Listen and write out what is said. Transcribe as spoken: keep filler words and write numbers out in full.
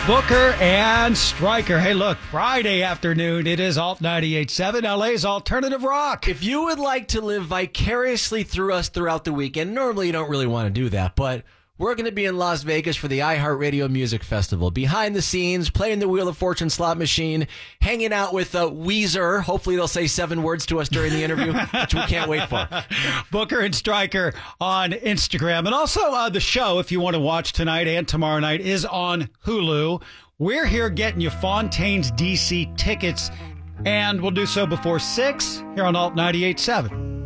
Booker and Stryker. Hey, look, Friday afternoon. It is Alt ninety-eight point seven, L A's alternative rock. If you would like to live vicariously through us throughout the weekend, normally you don't really want to do that, but we're going to be in Las Vegas for the iHeartRadio Music Festival. Behind the scenes, playing the Wheel of Fortune slot machine, hanging out with uh, Weezer. Hopefully they'll say seven words to us during the interview, which we can't wait for. Booker and Stryker on Instagram. And also uh, the show, if you want to watch tonight and tomorrow night, is on Hulu. We're here getting you Fontaine's D C tickets, and we'll do so before six here on Alt ninety-eight point seven.